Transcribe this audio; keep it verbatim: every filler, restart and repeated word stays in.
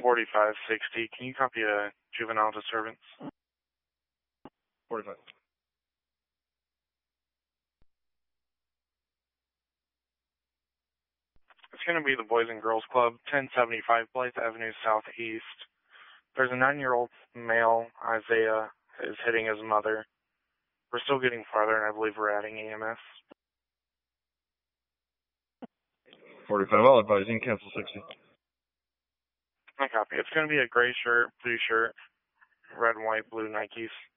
forty-five sixty. Can you copy a juvenile disturbance? forty-five. It's going to be the Boys and Girls Club, ten seventy-five Blythe Avenue Southeast. There's a nine-year-old male, Isaiah, is hitting his mother. We're still getting farther, and I believe we're adding E M S. forty-five, I'll advise you can cancel sixty. I copy. It's going to be a gray shirt, blue shirt, red and white, blue Nikes.